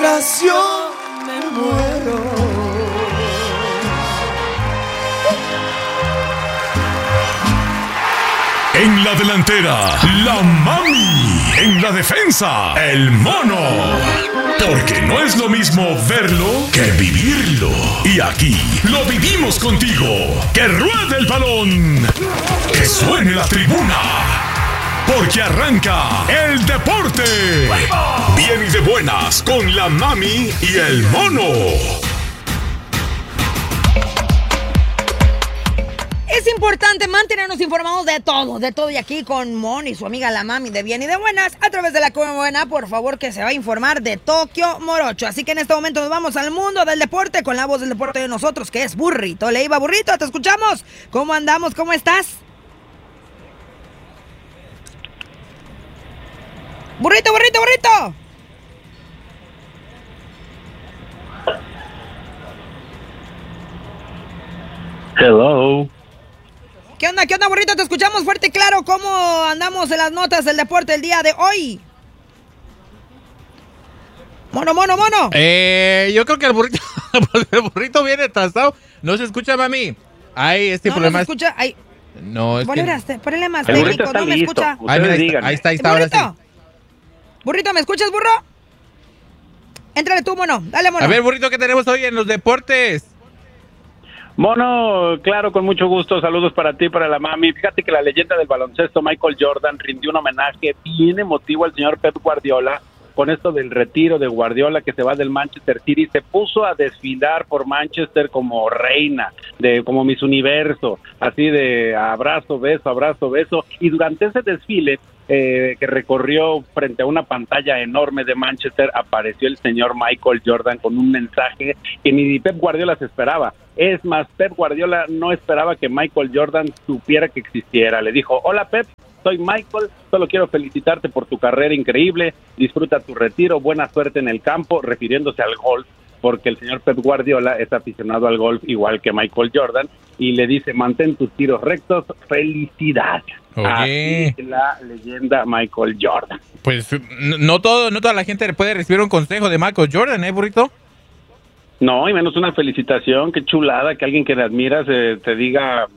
frustración me muero. En la delantera, la mami. En la defensa, el mono. Porque no es lo mismo verlo que vivirlo. Y aquí lo vivimos contigo. ¡Que ruede el balón! ¡Que suene la tribuna! Porque arranca el deporte. Bien y de buenas con la mami y el mono. Es importante mantenernos informados de todo y aquí con Moni, su amiga la mami de Bien y de Buenas, a través de la Buena, por favor, que se va a informar de Tokio Morocho. Así que en este momento nos vamos al mundo del deporte con la voz del deporte de nosotros, que es Burrito Leiva. Burrito, te escuchamos. ¿Cómo andamos? ¿Cómo estás? Burrito. Hello. ¿Qué onda, Burrito? Te escuchamos fuerte y claro. ¿Cómo andamos en las notas del deporte el día de hoy? Mono. Yo creo que el burrito viene atrasado. No se escucha, mami. Hay problema. No se escucha. No, es que... Problemas el burrito técnicos, está no me listo. escucha. Ahí está, ahora sí. Burrito, ¿me escuchas, burro? Éntrale tú, mono. Dale, mono. A ver, burrito, ¿qué tenemos hoy en los deportes? Mono, claro, con mucho gusto. Saludos para ti, para la mami. Fíjate que la leyenda del baloncesto, Michael Jordan, rindió un homenaje bien emotivo al señor Pep Guardiola. Con esto del retiro de Guardiola, que se va del Manchester City, se puso a desfilar por Manchester como reina, como Miss Universo, así de abrazo, beso. Y durante ese desfile que recorrió frente a una pantalla enorme de Manchester, apareció el señor Michael Jordan con un mensaje que ni Pep Guardiola se esperaba. Es más, Pep Guardiola no esperaba que Michael Jordan supiera que existiera. Le dijo: hola Pep, soy Michael, solo quiero felicitarte por tu carrera increíble, disfruta tu retiro, buena suerte en el campo, refiriéndose al golf, porque el señor Pep Guardiola es aficionado al golf igual que Michael Jordan, y le dice: mantén tus tiros rectos, felicidades. Oye. Así la leyenda Michael Jordan. Pues no toda la gente puede recibir un consejo de Michael Jordan, burrito. No, y menos una felicitación, qué chulada que alguien que le admiras te diga